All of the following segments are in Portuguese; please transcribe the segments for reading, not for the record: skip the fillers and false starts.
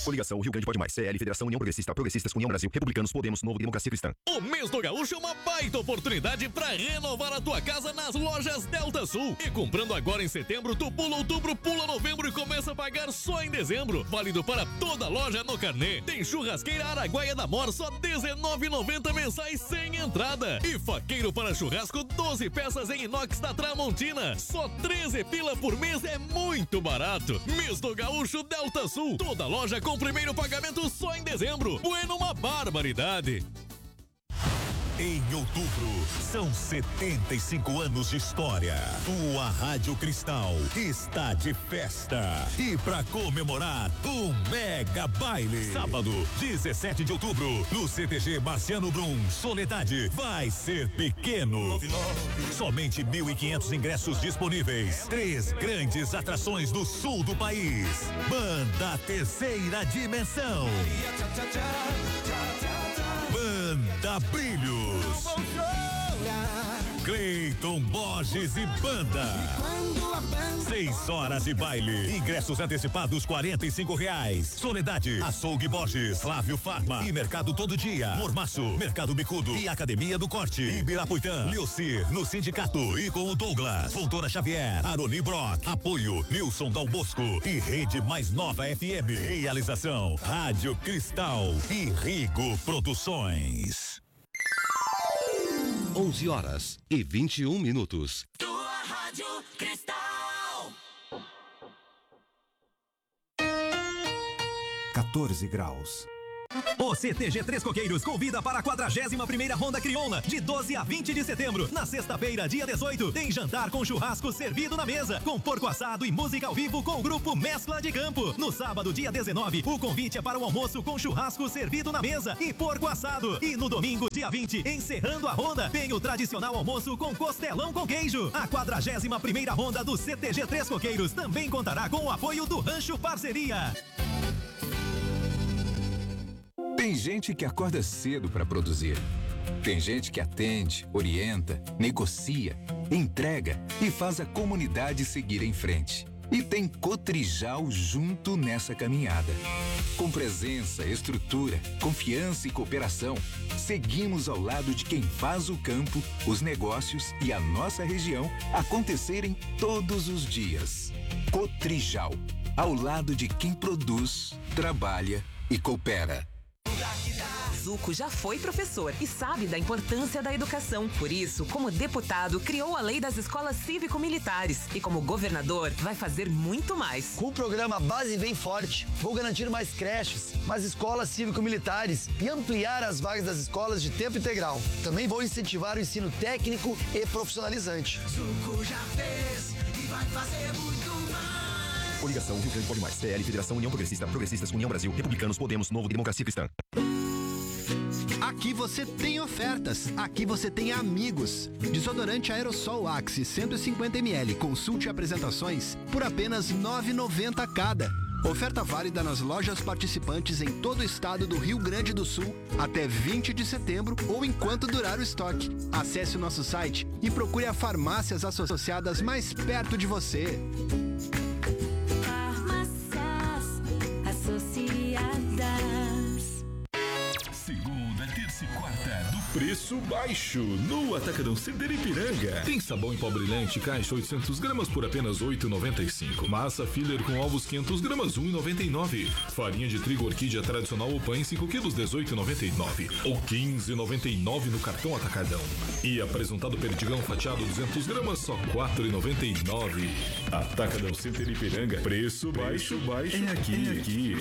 Coligação Rio Grande Pode Mais, CL, Federação União Progressista, Progressistas com União Brasil, Republicanos, Podemos, Novo, Democracia Cristã. O mês do Gaúcho é uma baita oportunidade para renovar a tua casa nas lojas Delta Sul. E comprando agora em setembro, tu pula outubro, pula novembro e começa a pagar só em dezembro. Válido para toda loja no carnê. Tem churrasqueira Araguaia da Mor, só R$19,90 mensais sem entrada. E faqueiro para churrasco, 12 peças em inox da Tramontina. Só 13 pila por mês, é muito barato. Mês do Gaúcho Delta Sul. Toda loja com primeiro pagamento só em dezembro. Bueno, uma barbaridade. Em outubro, são 75 anos de história. Tua Rádio Cristal está de festa. E pra comemorar, um mega baile. Sábado, 17 de outubro, no CTG Marciano Brum, Soledade, vai ser pequeno. Somente 1.500 ingressos disponíveis. 3 grandes atrações do sul do país. Banda Terceira Dimensão. Banda Brilhos. Cleiton Borges e Banda. 6 horas de baile. Ingressos antecipados R$45. Soledade, Açougue Borges, Flávio Farma e Mercado Todo Dia. Mormaço, Mercado Bicudo e Academia do Corte. Ibirapuitã, Leocir, no Sindicato e com o Douglas. Fontoura Xavier, Aroni Brock. Apoio, Nilson Dal Bosco e Rede Mais Nova FM. Realização, Rádio Cristal e Rigo Produções. 11h21. Tua Rádio Cristal. 14 graus. O CTG Três Coqueiros convida para a 41ª Ronda Crioula, de 12 a 20 de setembro. Na sexta-feira, dia 18, tem jantar com churrasco servido na mesa, com porco assado e música ao vivo com o grupo Mescla de Campo. No sábado, dia 19, o convite é para o almoço com churrasco servido na mesa e porco assado. E no domingo, dia 20, encerrando a ronda, tem o tradicional almoço com costelão com queijo. A 41ª Ronda do CTG Três Coqueiros também contará com o apoio do Rancho Parceria. Tem gente que acorda cedo para produzir. Tem gente que atende, orienta, negocia, entrega e faz a comunidade seguir em frente. E tem Cotrijal junto nessa caminhada. Com presença, estrutura, confiança e cooperação, seguimos ao lado de quem faz o campo, os negócios e a nossa região acontecerem todos os dias. Cotrijal, ao lado de quem produz, trabalha e coopera. Zuco já foi professor e sabe da importância da educação. Por isso, como deputado, criou a Lei das Escolas Cívico-Militares e como governador, vai fazer muito mais. Com o programa Base Vem Forte, vou garantir mais creches, mais escolas cívico-militares e ampliar as vagas das escolas de tempo integral. Também vou incentivar o ensino técnico e profissionalizante. Zuco já fez e vai fazer muito mais. Coligação Rio Grande Pode Mais, CL, Federação União Progressista, Progressistas com União Brasil, Republicanos, Podemos, Novo, Democracia Cristã. Aqui você tem ofertas, aqui você tem amigos. Desodorante Aerosol Axe 150ml, consulte apresentações por apenas R$ 9,90 cada. Oferta válida nas lojas participantes em todo o estado do Rio Grande do Sul até 20 de setembro ou enquanto durar o estoque. Acesse o nosso site e procure a farmácias associadas mais perto de você. Farmácias Associadas. Segunda, terça e quarta do preço baixo no Atacadão Center Ipiranga. Tem sabão em pó brilhante caixa 800 gramas por apenas R$ 8,95. Massa filler com ovos 500 gramas R$ 1,99. Farinha de trigo orquídea tradicional ou pães 5 quilos R$ 18,99 ou R$ 15,99 no cartão Atacadão. E apresentado perdigão fatiado 200 gramas só R$ 4,99. Atacadão Center Ipiranga. Preço baixo é aqui.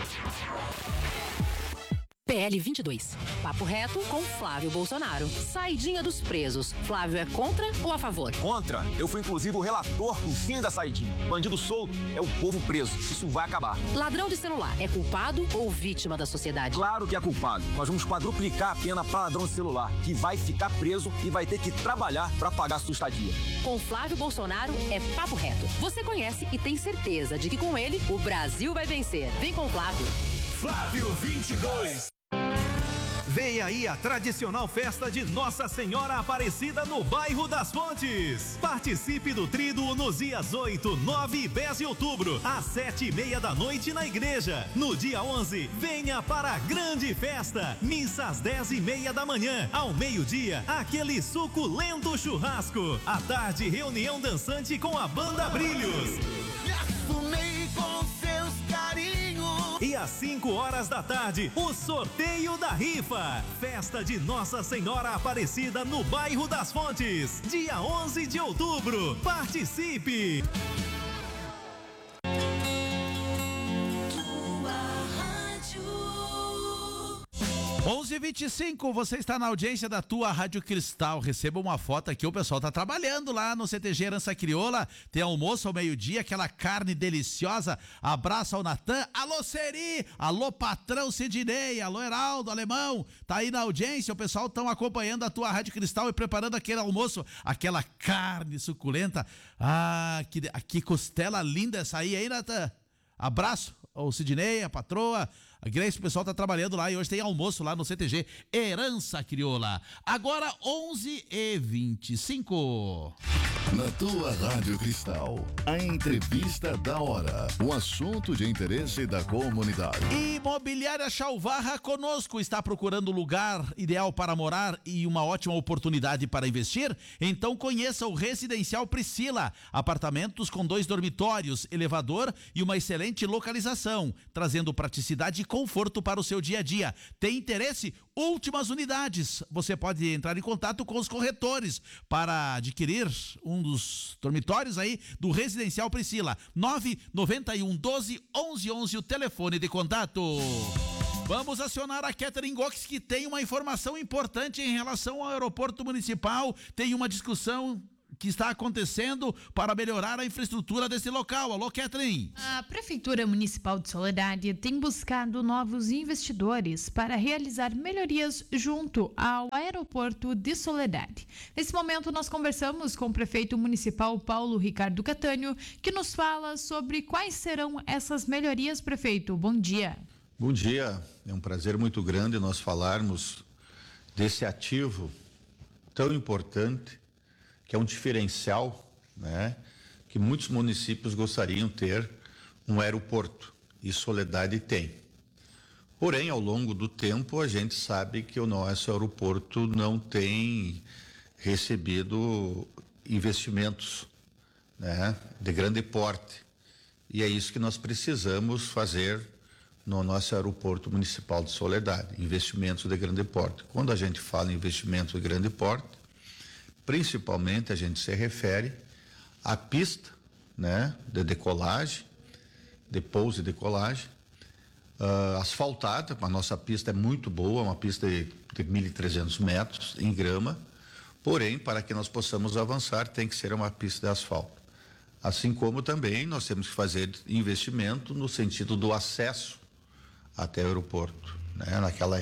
PL 22. Papo reto com Flávio Bolsonaro. Saidinha dos presos. Flávio é contra ou a favor? Contra. Eu fui inclusive o relator no fim da saidinha. Bandido solto é o povo preso. Isso vai acabar. Ladrão de celular é culpado ou vítima da sociedade? Claro que é culpado. Nós vamos quadruplicar a pena para ladrão de celular, que vai ficar preso e vai ter que trabalhar para pagar sua estadia. Com Flávio Bolsonaro é papo reto. Você conhece e tem certeza de que com ele o Brasil vai vencer. Vem com Flávio. Flávio 22. Vem aí a tradicional festa de Nossa Senhora Aparecida no bairro das Fontes. Participe do Tríduo nos dias 8, 9 e 10 de outubro, às 7:30 da noite na igreja. No dia 11, venha para a grande festa. Missa às 10:30 da manhã. Ao meio-dia, aquele suculento churrasco. À tarde, reunião dançante com a Banda Brilhos. Me acostumei com seus carinhos. E às 5 horas da tarde, o sorteio da rifa. Festa de Nossa Senhora Aparecida no bairro das Fontes. Dia 11 de outubro. Participe! 11h25, você está na audiência da tua Rádio Cristal. Receba uma foto aqui, o pessoal tá trabalhando lá no CTG Herança Crioula. Tem almoço ao meio-dia, aquela carne deliciosa. Abraço ao Natan. Alô, Seri! Alô, patrão Sidney! Alô, Heraldo, Alemão! Tá aí na audiência, o pessoal estão acompanhando a tua Rádio Cristal e preparando aquele almoço, aquela carne suculenta. Ah, que costela linda essa aí, Natan? Abraço ao Sidney, a patroa, a Grace, o pessoal tá trabalhando lá e hoje tem almoço lá no CTG Herança Crioula. Agora 11h25. Na tua Rádio Cristal, a entrevista da hora, o assunto de interesse da comunidade. Imobiliária Chalvarra conosco, está procurando lugar ideal para morar e uma ótima oportunidade para investir? Então conheça o Residencial Priscila, apartamentos com 2 dormitórios, elevador e uma excelente localização, trazendo praticidade e conforto para o seu dia a dia. Tem interesse? Últimas unidades. Você pode entrar em contato com os corretores para adquirir um dos dormitórios aí do Residencial Priscila. 991 12 11 11, o telefone de contato. Vamos acionar a Catherine Gox, que tem uma informação importante em relação ao aeroporto municipal. Tem uma discussão que está acontecendo para melhorar a infraestrutura desse local. Alô, Catherine. A Prefeitura Municipal de Soledade tem buscado novos investidores para realizar melhorias junto ao aeroporto de Soledade. Nesse momento, nós conversamos com o prefeito municipal Paulo Ricardo Catânio, que nos fala sobre quais serão essas melhorias. Prefeito, bom dia. Bom dia, é um prazer muito grande nós falarmos desse ativo tão importante, que é um diferencial, né, que muitos municípios gostariam de ter um aeroporto, e Soledade tem. Porém, ao longo do tempo, a gente sabe que o nosso aeroporto não tem recebido investimentos, né, de grande porte. E é isso que nós precisamos fazer no nosso aeroporto municipal de Soledade, investimentos de grande porte. Quando a gente fala em investimentos de grande porte, principalmente a gente se refere à pista, né, de decolagem, de pouso e decolagem, asfaltada. A nossa pista é muito boa, uma pista de 1.300 metros em grama, porém, para que nós possamos avançar, tem que ser uma pista de asfalto. Assim como também nós temos que fazer investimento no sentido do acesso até o aeroporto, né, naquela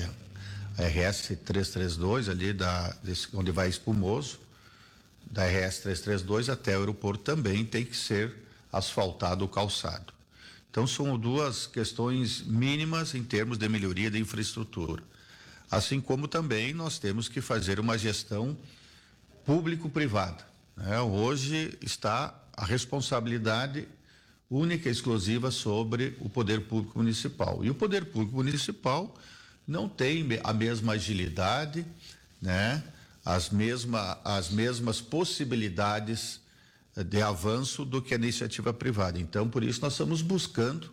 RS 332 ali onde vai Espumoso, da RS 332 até o aeroporto também tem que ser asfaltado o calçado. Então são 2 questões mínimas em termos de melhoria da infraestrutura. Assim como também nós temos que fazer uma gestão público-privada, né? Hoje está a responsabilidade única e exclusiva sobre o poder público municipal. E o poder público municipal não tem a mesma agilidade, né? As mesmas possibilidades de avanço do que a iniciativa privada. Então, por isso, nós estamos buscando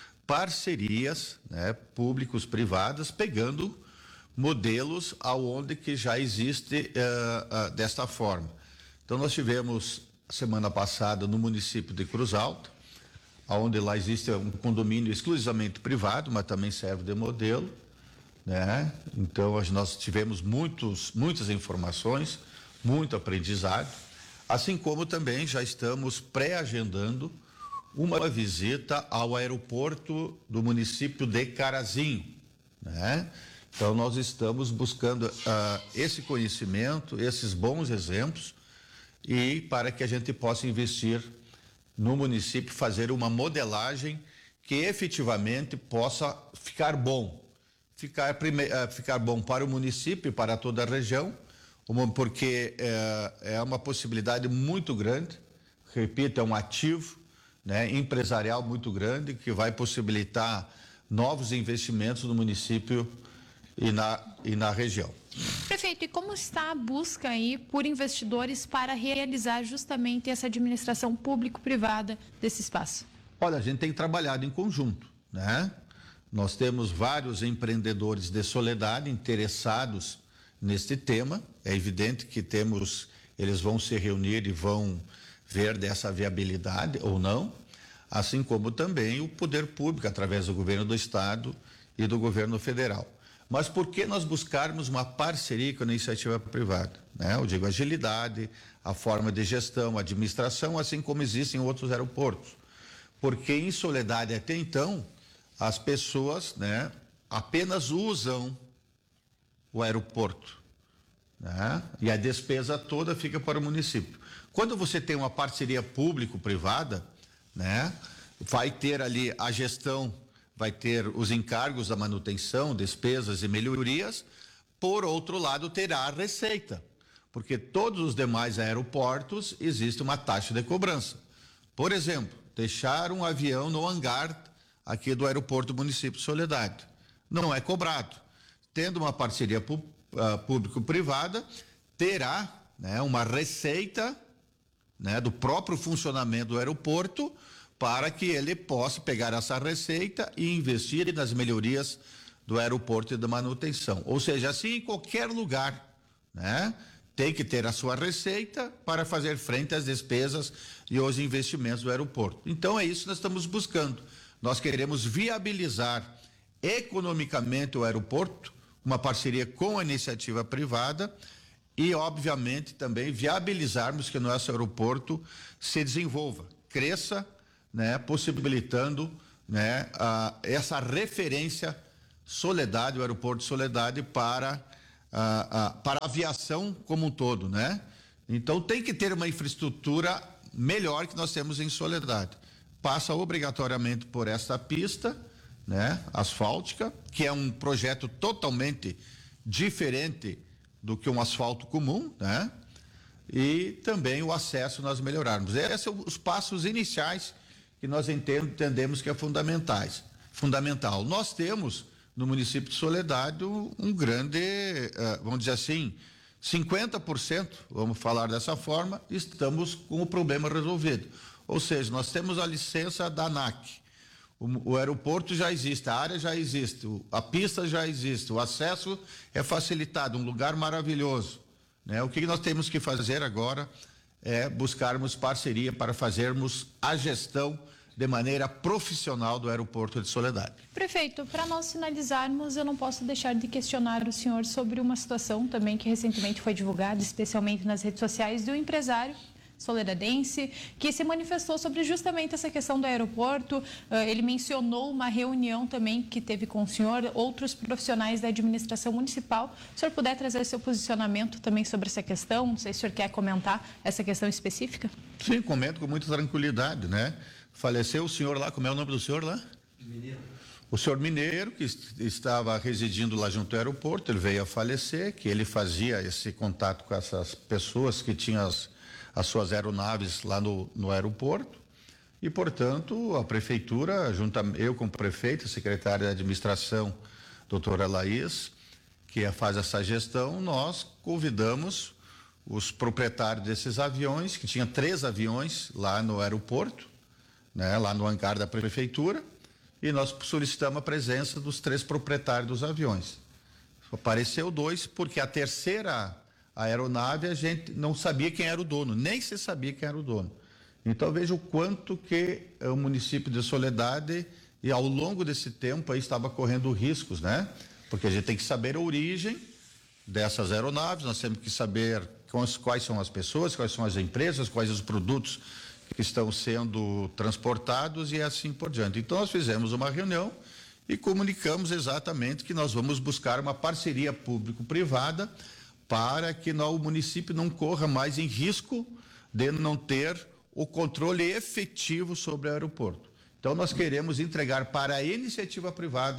parcerias, né, públicos-privadas, pegando modelos aonde que já existe desta forma. Então, nós tivemos semana passada no município de Cruz Alta, onde lá existe um condomínio exclusivamente privado, mas também serve de modelo, né? Então nós tivemos muitas informações, muito aprendizado, assim como também já estamos pré-agendando uma visita ao aeroporto do município de Carazinho, né? Então nós estamos buscando esse conhecimento, esses bons exemplos, e para que a gente possa investir no município, fazer uma modelagem que efetivamente possa ficar bom. ficar bom para o município e para toda a região, porque é uma possibilidade muito grande, repito, é um ativo, né, empresarial muito grande que vai possibilitar novos investimentos no município e na região. Prefeito, e como está a busca aí por investidores para realizar justamente essa administração público-privada desse espaço? Olha, a gente tem trabalhado em conjunto, né? Nós temos vários empreendedores de Soledade interessados neste tema. É evidente que eles vão se reunir e vão ver dessa viabilidade ou não, assim como também o poder público através do governo do estado e do governo federal. Mas por que nós buscarmos uma parceria com a iniciativa privada? Né? Eu digo agilidade, a forma de gestão, administração, assim como existem em outros aeroportos. Porque em Soledade até então, as pessoas, né, apenas usam o aeroporto, né? E a despesa toda fica para o município. Quando você tem uma parceria público-privada, né, vai ter ali a gestão, vai ter os encargos da manutenção, despesas e melhorias, por outro lado terá a receita, porque todos os demais aeroportos existe uma taxa de cobrança. Por exemplo, deixar um avião no hangar aqui do aeroporto do município de Soledade, não é cobrado. Tendo uma parceria público-privada, terá, né, uma receita, né, do próprio funcionamento do aeroporto, para que ele possa pegar essa receita e investir nas melhorias do aeroporto e da manutenção. Ou seja, assim em qualquer lugar, né, tem que ter a sua receita para fazer frente às despesas e aos investimentos do aeroporto. Então é isso que nós estamos buscando. Nós queremos viabilizar economicamente o aeroporto, uma parceria com a iniciativa privada e, obviamente, também viabilizarmos que o nosso aeroporto se desenvolva, cresça, né, possibilitando, né, essa referência Soledade, o aeroporto de Soledade para a aviação como um todo, né? Então tem que ter uma infraestrutura melhor que nós temos em Soledade. Passa obrigatoriamente por essa pista, né, asfáltica, que é um projeto totalmente diferente do que um asfalto comum, né? E também o acesso nós melhorarmos. Esses são os passos iniciais que nós entendemos que é fundamental. Nós temos no município de Soledade um grande, vamos dizer assim, 50%, vamos falar dessa forma, estamos com o problema resolvido. Ou seja, nós temos a licença da ANAC, o aeroporto já existe, a área já existe, a pista já existe, o acesso é facilitado, um lugar maravilhoso, né? O que nós temos que fazer agora é buscarmos parceria para fazermos a gestão de maneira profissional do aeroporto de Soledade. Prefeito, para nós finalizarmos, eu não posso deixar de questionar o senhor sobre uma situação também que recentemente foi divulgada, especialmente nas redes sociais, de um empresário soledadense que se manifestou sobre justamente essa questão do aeroporto. Ele mencionou uma reunião também que teve com o senhor, outros profissionais da administração municipal. Se o senhor puder trazer seu posicionamento também sobre essa questão, não sei se o senhor quer comentar essa questão específica. Sim, comento com muita tranquilidade, né? Faleceu o senhor lá, como é o nome do senhor lá? Mineiro. O senhor Mineiro, que estava residindo lá junto ao aeroporto, ele veio a falecer, que ele fazia esse contato com essas pessoas que tinham as suas aeronaves lá no aeroporto e, portanto, a prefeitura, eu como prefeito, a secretária de administração, doutora Laís, que faz essa gestão, nós convidamos os proprietários desses aviões, que tinha 3 aviões lá no aeroporto, né, lá no hangar da prefeitura, e nós solicitamos a presença dos 3 proprietários dos aviões. Apareceu 2, porque a terceira aeronave a gente não sabia quem era o dono, nem se sabia quem era o dono. Então veja o quanto que o município de Soledade, e ao longo desse tempo aí estava correndo riscos, né? Porque a gente tem que saber a origem dessas aeronaves, nós temos que saber quais são as pessoas, quais são as empresas, quais os produtos que estão sendo transportados e assim por diante. Então nós fizemos uma reunião e comunicamos exatamente que nós vamos buscar uma parceria público-privada para que o município não corra mais em risco de não ter o controle efetivo sobre o aeroporto. Então nós queremos entregar para a iniciativa privada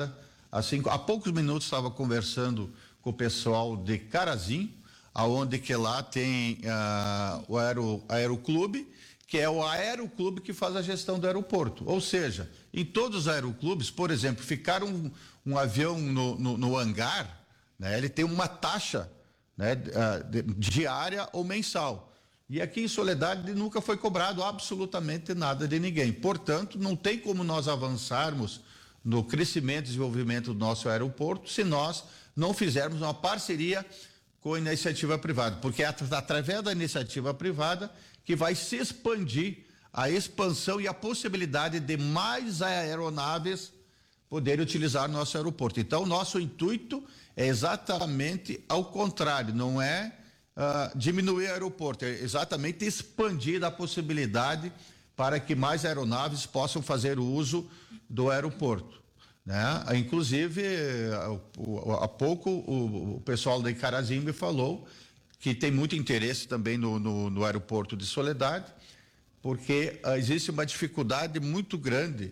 Assim, há poucos minutos estava conversando com o pessoal de Carazinho, aonde que lá tem o Aeroclube, que é o aeroclube que faz a gestão do aeroporto. Ou seja, em todos os aeroclubes, por exemplo, ficar um avião no hangar, né, ele tem uma taxa, né, diária ou mensal. E aqui em Soledade nunca foi cobrado absolutamente nada de ninguém. Portanto, não tem como nós avançarmos no crescimento e desenvolvimento do nosso aeroporto se nós não fizermos uma parceria com a iniciativa privada, porque é através da iniciativa privada que vai se expandir a expansão e a possibilidade de mais aeronaves poderem utilizar o nosso aeroporto. Então, nosso intuito é exatamente ao contrário, não é diminuir o aeroporto, é exatamente expandir a possibilidade para que mais aeronaves possam fazer uso do aeroporto, né? Inclusive, há pouco o pessoal da Icarazinho me falou que tem muito interesse também no aeroporto de Soledade, porque existe uma dificuldade muito grande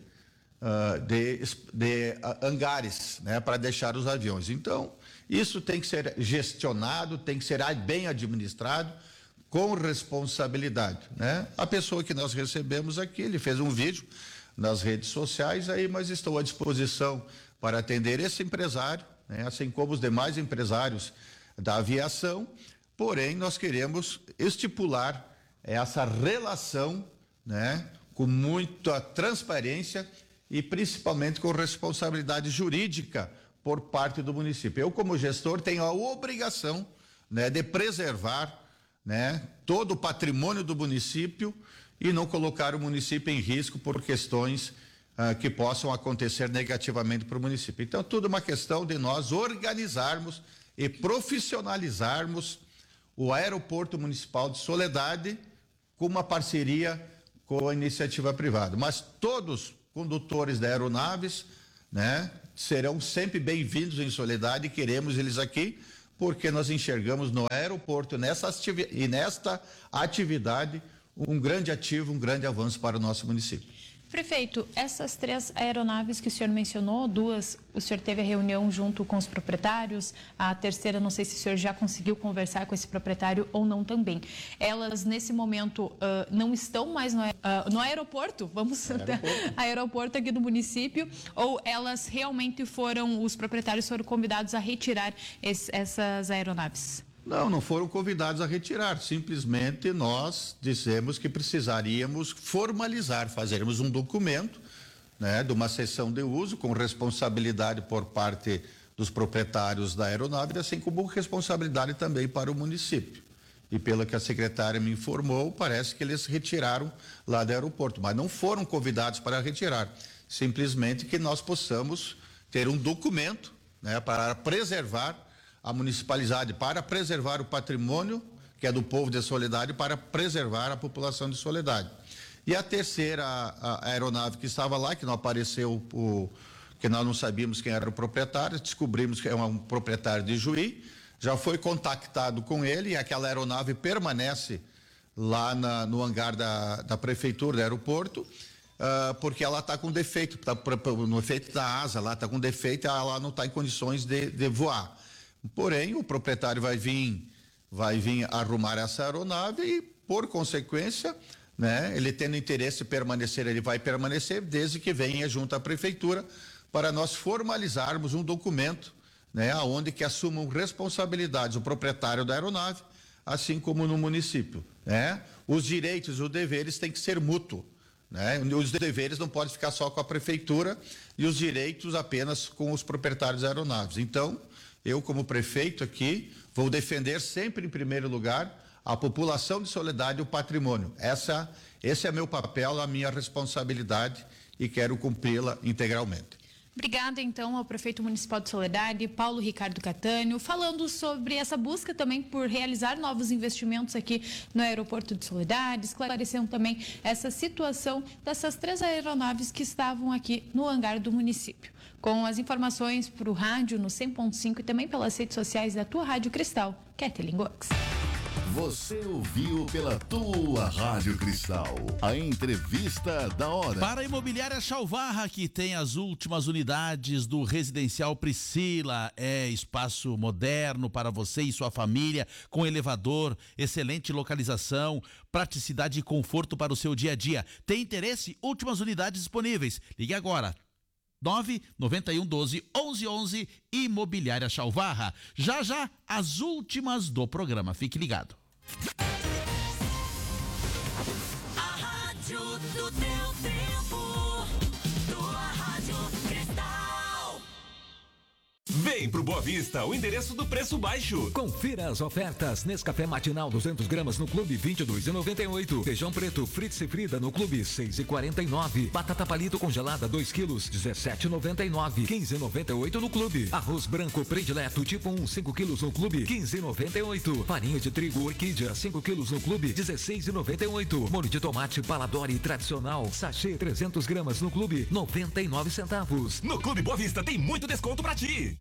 de hangares, né, para deixar os aviões. Então, isso tem que ser gestionado, tem que ser bem administrado, com responsabilidade, né? A pessoa que nós recebemos aqui, ele fez um vídeo nas redes sociais aí, mas estou à disposição para atender esse empresário, né, assim como os demais empresários da aviação. Porém, nós queremos estipular essa relação, né, com muita transparência e principalmente com responsabilidade jurídica por parte do município. Eu, como gestor, tenho a obrigação, né, de preservar, né, todo o patrimônio do município e não colocar o município em risco por questões que possam acontecer negativamente para o município. Então, tudo uma questão de nós organizarmos e profissionalizarmos o Aeroporto Municipal de Soledade com uma parceria com a iniciativa privada. Mas todos condutores de aeronaves, né, serão sempre bem-vindos em Soledade e queremos eles aqui porque nós enxergamos no aeroporto nesta atividade um grande ativo, um grande avanço para o nosso município. Prefeito, essas 3 aeronaves que o senhor mencionou, 2, o senhor teve a reunião junto com os proprietários, a terceira, não sei se o senhor já conseguiu conversar com esse proprietário ou não também. Elas, nesse momento, não estão mais no aeroporto, aeroporto aqui do município, ou elas realmente os proprietários foram convidados a retirar essas aeronaves? Não foram convidados a retirar, simplesmente nós dissemos que precisaríamos formalizar, fazermos um documento, né, de uma cessão de uso com responsabilidade por parte dos proprietários da aeronave, assim como responsabilidade também para o município. E pelo que a secretária me informou, parece que eles retiraram lá do aeroporto, mas não foram convidados para retirar, simplesmente que nós possamos ter um documento, né, para preservar a municipalidade, para preservar o patrimônio que é do povo de Soledade, para preservar a população de Soledade. E a terceira a aeronave que estava lá, que não apareceu, que nós não sabíamos quem era o proprietário, descobrimos que é um proprietário de Juí, já foi contactado com ele e aquela aeronave permanece lá no hangar da prefeitura, do aeroporto, porque ela está com defeito, no efeito da asa, lá está com defeito, ela não está em condições de voar. Porém, o proprietário vai vir arrumar essa aeronave e, por consequência, né, ele tendo interesse em permanecer, ele vai permanecer, desde que venha junto à prefeitura para nós formalizarmos um documento, né, onde que assumam responsabilidades o proprietário da aeronave, assim como no município, né? Os direitos e os deveres têm que ser mútuos, né? Os deveres não podem ficar só com a prefeitura e os direitos apenas com os proprietários da aeronaves. Então, eu, como prefeito aqui, vou defender sempre, em primeiro lugar, a população de Soledade e o patrimônio. Esse é meu papel, a minha responsabilidade e quero cumpri-la integralmente. Obrigada, então, ao prefeito municipal de Soledade, Paulo Ricardo Catânio, falando sobre essa busca também por realizar novos investimentos aqui no aeroporto de Soledade, esclarecendo também essa situação dessas 3 aeronaves que estavam aqui no hangar do município. Com as informações para o rádio no 100.5 e também pelas redes sociais da tua Rádio Cristal, Kathleen Gox. Você ouviu pela tua Rádio Cristal. A entrevista da hora. Para a Imobiliária Chalvarra, que tem as últimas unidades do Residencial Priscila. É espaço moderno para você e sua família, com elevador, excelente localização, praticidade e conforto para o seu dia a dia. Tem interesse? Últimas unidades disponíveis. Ligue agora. 99112-1111, Imobiliária Chalvarra. Já já, as últimas do programa. Fique ligado. A rádio do teu tempo, tua Rádio Cristal. Vem pro Boa Vista, o endereço do preço baixo. Confira as ofertas. Nescafé matinal 200 gramas no Clube 22,98. Feijão preto Fritz e Frida no Clube 6,49. Batata palito congelada 2 quilos 17,99. 15,98 no Clube. Arroz branco predileto tipo 1 5 quilos no Clube 15,98. Farinha de trigo Orquídea 5 quilos no Clube 16,98. Molho de tomate Paladori tradicional sachê 300 gramas no Clube 99 centavos. No Clube Boa Vista tem muito desconto pra ti.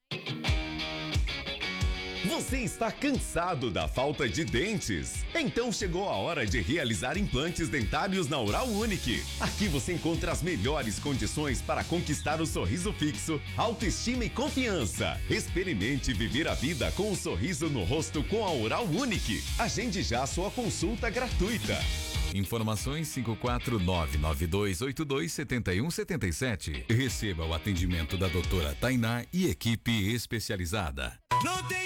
Você está cansado da falta de dentes? Então chegou a hora de realizar implantes dentários na Oral Unique. Aqui você encontra as melhores condições para conquistar o sorriso fixo, autoestima e confiança. Experimente viver a vida com um sorriso no rosto com a Oral Unique. Agende já sua consulta gratuita. Informações 549-9282-7177. Receba o atendimento da doutora Tainá e equipe especializada. Não tem